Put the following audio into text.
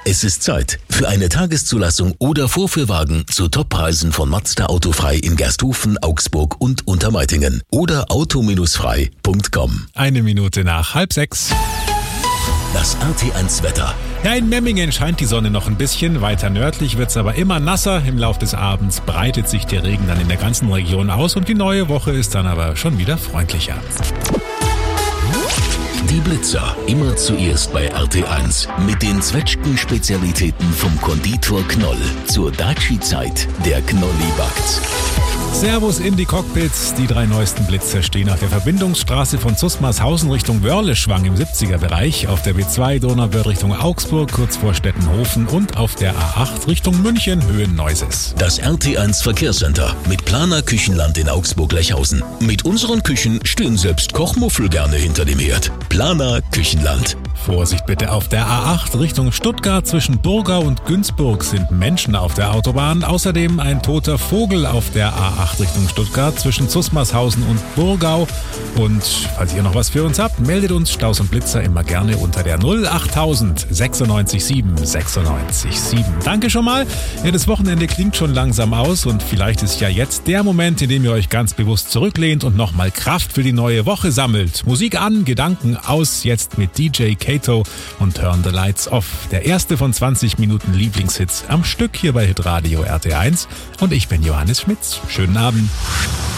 Es ist Zeit für eine Tageszulassung oder Vorführwagen zu Toppreisen von Mazda Autofrei in Gersthofen, Augsburg und Untermeitingen oder auto-frei.com. 5:01. Das RT1 Wetter. Ja, in Memmingen scheint die Sonne noch ein bisschen. Weiter nördlich wird's aber immer nasser. Im Lauf des Abends breitet sich der Regen dann in der ganzen Region aus und die neue Woche ist dann aber schon wieder freundlicher. Die Blitzer, immer zuerst bei RT1 mit den Zwetschgen-Spezialitäten vom Konditor Knoll. Zur Daci-Zeit, der Knolli backt's. Servus in die Cockpits. Die 3 neuesten Blitzer stehen auf der Verbindungsstraße von Zusmarshausen Richtung Wörleschwang im 70er-Bereich, auf der B2 Donauwörth Richtung Augsburg, kurz vor Stettenhofen und auf der A8 Richtung München, Höhe Neuses. Das RT1 Verkehrscenter mit Planer Küchenland in Augsburg-Lechhausen. Mit unseren Küchen stehen selbst Kochmuffel gerne hinter dem Herd. Planer Küchenland. Vorsicht bitte auf der A8 Richtung Stuttgart. Zwischen Burgau und Günzburg sind Menschen auf der Autobahn. Außerdem ein toter Vogel auf der A8 Richtung Stuttgart zwischen Zusmarshausen und Burgau. Und falls ihr noch was für uns habt, meldet uns Staus und Blitzer immer gerne unter der 08000 96 7 96 7. Danke schon mal. Ja, das Wochenende klingt schon langsam aus und vielleicht ist ja jetzt der Moment, in dem ihr euch ganz bewusst zurücklehnt und nochmal Kraft für die neue Woche sammelt. Musik an, Gedanken aus, jetzt mit DJ Kato und Turn the Lights Off. Der erste von 20 Minuten Lieblingshits am Stück hier bei Hitradio RT1. Und ich bin Johannes Schmitz. Schönen Abend.